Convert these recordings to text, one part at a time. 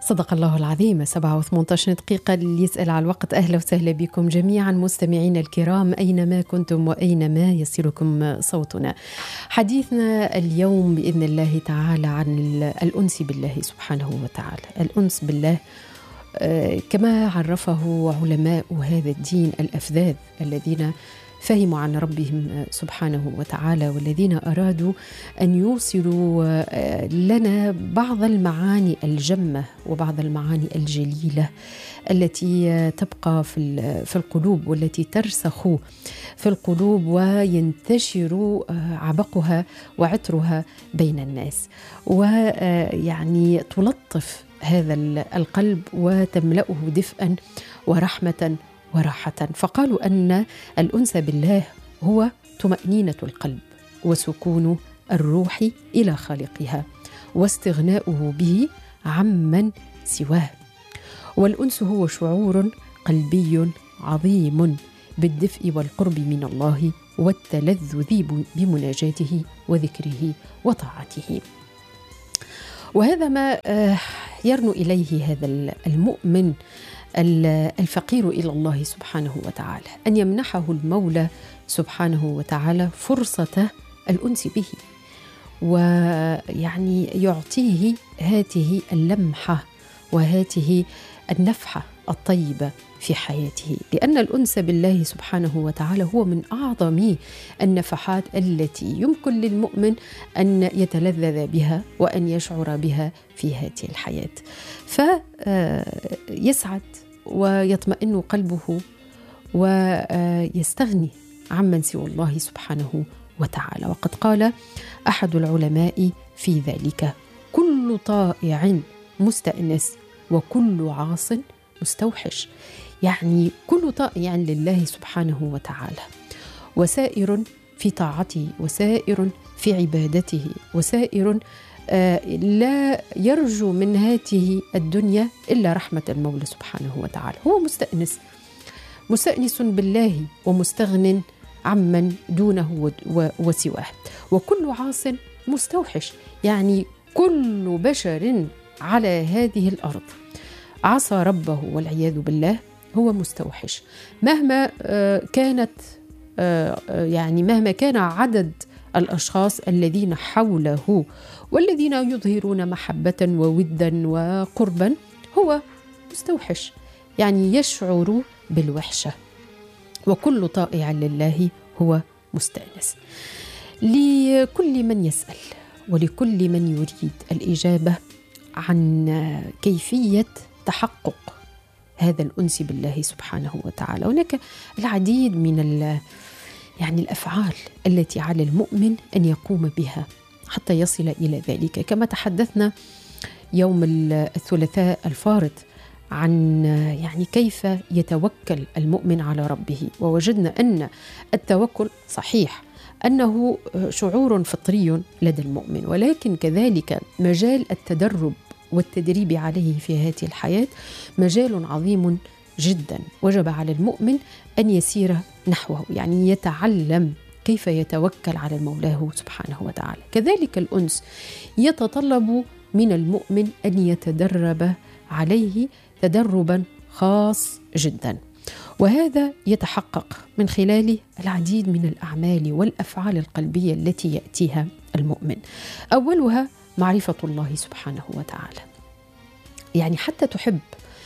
صدق الله العظيم. 7:18 دقيقة. اللي يسأل على الوقت، أهلا وسهلا بكم جميعا مستمعين الكرام أينما كنتم وأينما يصلكم صوتنا. حديثنا اليوم بإذن الله تعالى عن الأنس بالله سبحانه وتعالى. الأنس بالله كما عرفه علماء هذا الدين الأفذاذ الذين فهموا عن ربهم سبحانه وتعالى، والذين أرادوا أن يوصلوا لنا بعض المعاني الجمة وبعض المعاني الجليلة التي تبقى في القلوب، والتي ترسخ في القلوب وينتشر عبقها وعطرها بين الناس، ويعني تلطف هذا القلب وتملأه دفئا ورحمة وراحة. فقالوا أن الأنس بالله هو طمأنينة القلب وسكون الروح إلى خالقها واستغناؤه به عمن سواه. والأنس هو شعور قلبي عظيم بالدفء والقرب من الله والتلذذ بمناجاته وذكره وطاعته. وهذا ما يرنو إليه هذا المؤمن الفقير إلى الله سبحانه وتعالى، أن يمنحه المولى سبحانه وتعالى فرصة الأنس به، ويعني يعطيه هذه اللمحة وهذه النفحة الطيبة في حياته، لأن الأنس بالله سبحانه وتعالى هو من أعظم النفحات التي يمكن للمؤمن أن يتلذذ بها وأن يشعر بها في هذه الحياة، فيسعد ويطمئن قلبه ويستغني عمن سوى الله سبحانه وتعالى. وقد قال أحد العلماء في ذلك: كل طائع مستأنس وكل عاص مستوحش. يعني كل طائع لله سبحانه وتعالى، وسائر في طاعته، وسائر في عبادته، وسائر لا يرجو من هذه الدنيا إلا رحمة المولى سبحانه وتعالى. هو مستأنس بالله ومستغن عمن دونه وسواه. وكل عاص مستوحش، يعني كل بشر على هذه الأرض عصى ربه والعياذ بالله هو مستوحش، مهما كانت يعني مهما كان عدد الأشخاص الذين حوله والذين يظهرون محبة وودا وقربا، هو مستوحش، يعني يشعر بالوحشة. وكل طائع لله هو مستأنس. لكل من يسأل ولكل من يريد الإجابة عن كيفية تحقق هذا الأنس بالله سبحانه وتعالى، هناك العديد من يعني الأفعال التي على المؤمن أن يقوم بها حتى يصل إلى ذلك، كما تحدثنا يوم الثلاثاء الفارط عن يعني كيف يتوكل المؤمن على ربه، ووجدنا أن التوكل صحيح أنه شعور فطري لدى المؤمن، ولكن كذلك مجال التدرب والتدريب عليه في هذه الحياة مجال عظيم جدا، وجب على المؤمن أن يسير نحوه، يعني يتعلم كيف يتوكل على المولاه سبحانه وتعالى. كذلك الأنس يتطلب من المؤمن أن يتدرب عليه تدربا خاص جدا، وهذا يتحقق من خلال العديد من الأعمال والأفعال القلبية التي يأتيها المؤمن. أولها معرفة الله سبحانه وتعالى، يعني حتى تحب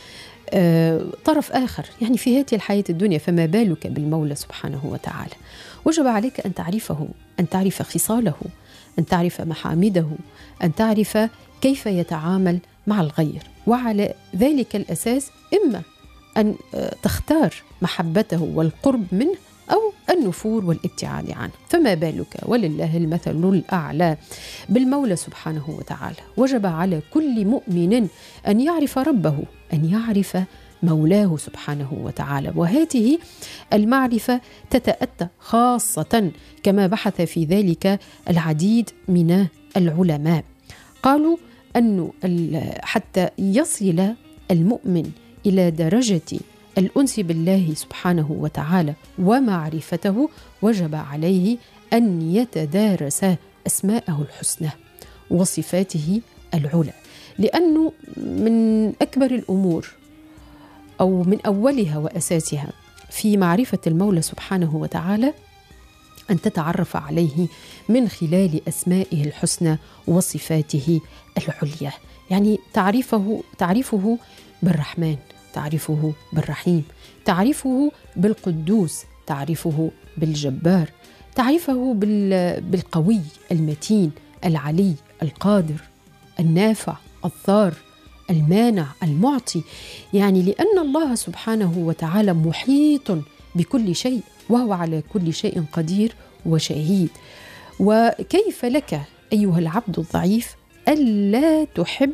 طرف آخر يعني في هذه الحياة الدنيا، فما بالك بالمولى سبحانه وتعالى. وجب عليك أن تعرفه، أن تعرف خصاله، أن تعرف محامده، أن تعرف كيف يتعامل مع الغير، وعلى ذلك الأساس إما أن تختار محبته والقرب منه أو النفور والابتعاد عنه. فما بالك ولله المثل الأعلى بالمولى سبحانه وتعالى. وجب على كل مؤمن أن يعرف ربه، أن يعرف مولاه سبحانه وتعالى، وهذه المعرفة تتأتى خاصة كما بحث في ذلك العديد من العلماء. قالوا أنه حتى يصل المؤمن إلى درجة الأنس بالله سبحانه وتعالى ومعرفته، وجب عليه أن يتدارس أسماءه الحسنى وصفاته العلى، لأنه من أكبر الأمور أو من أولها وأساسها في معرفة المولى سبحانه وتعالى أن تتعرف عليه من خلال أسمائه الحسنى وصفاته العليا. يعني تعرفه بالرحمن، تعرفه بالرحيم، تعرفه بالقدوس، تعرفه بالجبار، تعرفه بالقوي المتين العلي القادر النافع الضار المانع المعطي. يعني لأن الله سبحانه وتعالى محيط بكل شيء وهو على كل شيء قدير وشهيد. وكيف لك أيها العبد الضعيف ألا تحب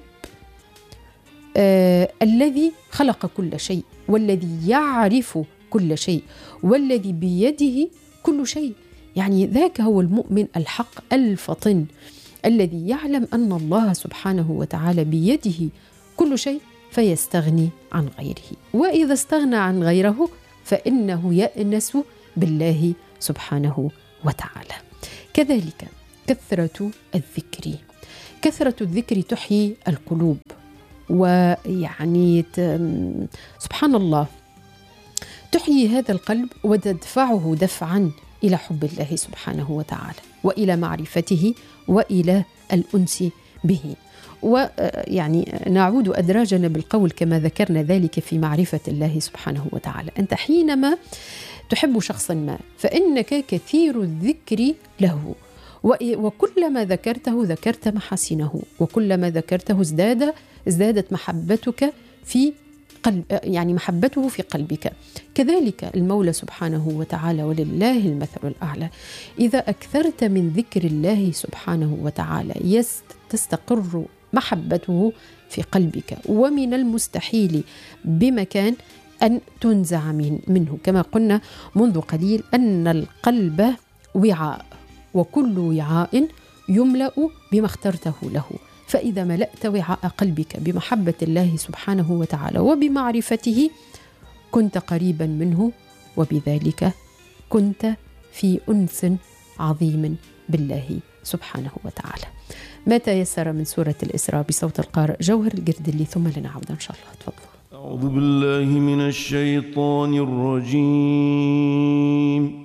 الذي خلق كل شيء والذي يعرف كل شيء والذي بيده كل شيء؟ يعني ذاك هو المؤمن الحق الفطن الذي يعلم أن الله سبحانه وتعالى بيده كل شيء فيستغني عن غيره، وإذا استغنى عن غيره فإنه يأنس بالله سبحانه وتعالى. كذلك كثرة الذكر تحيي القلوب، ويعني سبحان الله تحيي هذا القلب وتدفعه دفعا إلى حب الله سبحانه وتعالى وإلى معرفته وإلى الأنس به. ويعني نعود أدراجنا بالقول كما ذكرنا ذلك في معرفة الله سبحانه وتعالى. أنت حينما تحب شخصا ما فإنك كثير الذكر له، وكلما ذكرت محاسنه، وكلما ذكرته ازدادت محبتك في قلب، يعني محبته في قلبك. كذلك المولى سبحانه وتعالى ولله المثل الأعلى، إذا أكثرت من ذكر الله سبحانه وتعالى تستقر محبته في قلبك، ومن المستحيل بمكان أن تنزع منه. كما قلنا منذ قليل أن القلب وعاء، وكل وعاء يملأ بما اخترته له. فإذا ملأت وعاء قلبك بمحبة الله سبحانه وتعالى وبمعرفته كنت قريبا منه، وبذلك كنت في أنس عظيم بالله سبحانه وتعالى. ما تيسر من سورة الإسراء بصوت القارئ جوهر القردلي، ثم لنعود إن شاء الله. تفضل. أعوذ بالله من الشيطان الرجيم.